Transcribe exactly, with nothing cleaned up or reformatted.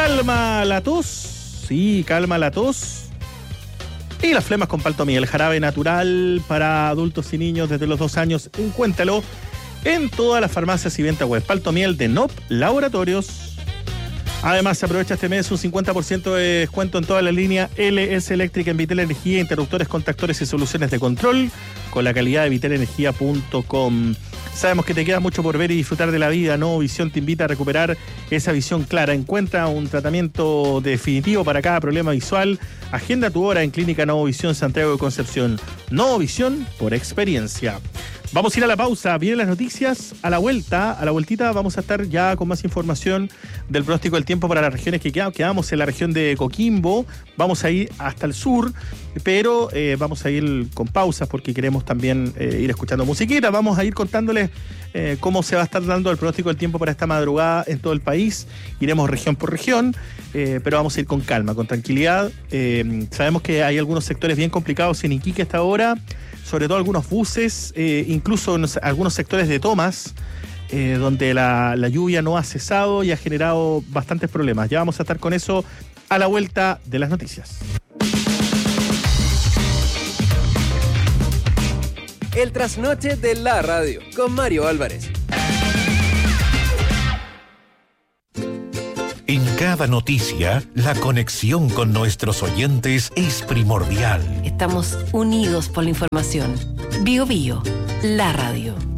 Calma la tos, sí, calma la tos y las flemas con Paltomiel, jarabe natural para adultos y niños desde los dos años. Encuéntralo en todas las farmacias y venta web. Paltomiel de N O P Laboratorios. Además, se aprovecha este mes un cincuenta por ciento de descuento en toda la línea L S Eléctrica en Vitel Energía, interruptores, contactores y soluciones de control con la calidad de vitel energía punto com. Sabemos que te queda mucho por ver y disfrutar de la vida. Novo Visión te invita a recuperar esa visión clara. Encuentra un tratamiento definitivo para cada problema visual. Agenda tu hora en Clínica Novo Visión Santiago de Concepción. Novo Visión por experiencia. Vamos a ir a la pausa, vienen las noticias, a la vuelta, a la vueltita vamos a estar ya con más información del pronóstico del tiempo para las regiones que quedamos, quedamos en la región de Coquimbo, vamos a ir hasta el sur, pero eh, vamos a ir con pausas porque queremos también eh, ir escuchando musiquita, vamos a ir contándoles eh, cómo se va a estar dando el pronóstico del tiempo para esta madrugada en todo el país, iremos región por región, eh, pero vamos a ir con calma, con tranquilidad, eh, sabemos que hay algunos sectores bien complicados en Iquique hasta ahora, sobre todo algunos buses, eh, incluso en algunos sectores de tomas, eh, donde la, la lluvia no ha cesado y ha generado bastantes problemas. Ya vamos a estar con eso a la vuelta de las noticias. El trasnoche de la radio, con Mario Álvarez. En cada noticia, la conexión con nuestros oyentes es primordial. Estamos unidos por la información. Bio Bio, la radio.